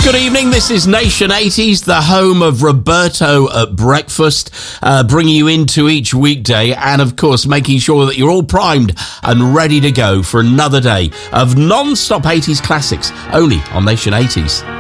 Good evening, this is Nation 80s, the home of Roberto at breakfast, bringing you into each weekday and, of course, making sure that you're all primed and ready to go for another day of non-stop 80s classics, only on Nation 80s.